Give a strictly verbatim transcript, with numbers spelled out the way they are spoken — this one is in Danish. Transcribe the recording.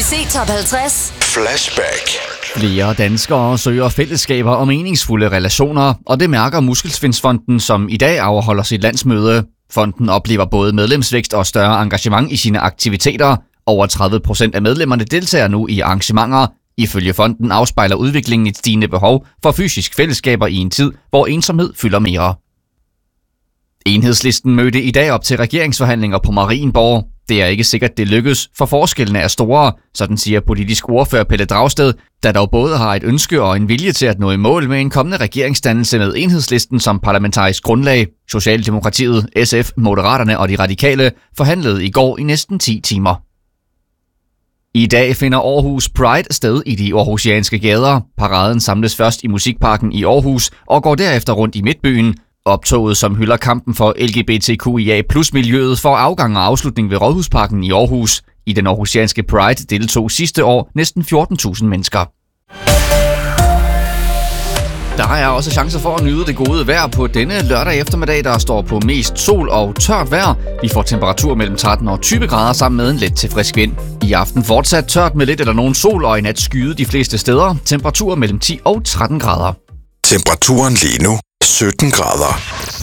B C Top halvtreds Flashback. Flere danskere søger fællesskaber og meningsfulde relationer, og det mærker Muskelsvindfonden, som i dag afholder sit landsmøde. Fonden oplever både medlemsvækst og større engagement i sine aktiviteter. Over tredive procent af medlemmerne deltager nu i arrangementer. Ifølge fonden afspejler udviklingen et stigende behov for fysisk fællesskaber i en tid, hvor ensomhed fylder mere. Enhedslisten mødte i dag op til regeringsforhandlinger på Marienborg. Det er ikke sikkert, det lykkes, for forskellene er store, sådan siger politisk ordfører Pelle Dragsted, der dog både har et ønske og en vilje til at nå i mål med en kommende regeringsdannelse med Enhedslisten som parlamentarisk grundlag. Socialdemokratiet, S F, Moderaterne og de Radikale forhandlede i går i næsten ti timer. I dag finder Aarhus Pride sted i de aarhusianske gader. Paraden samles først i Musikparken i Aarhus og går derefter rundt i Midtbyen. Optoget, som hylder kampen for L G B T Q I A plus miljøet, får afgang og afslutning ved Rådhusparken i Aarhus. I den aarhusianske Pride deltog sidste år næsten fjorten tusind mennesker. Der er også chancer for at nyde det gode vejr på denne lørdag eftermiddag, der står på mest sol og tørt vejr. Vi får temperatur mellem tretten og tyve grader sammen med en let til frisk vind. I aften fortsat tørt med lidt eller nogen sol og i nat skyet de fleste steder. Temperatur mellem ti og tretten grader. Temperaturen lige nu sytten grader.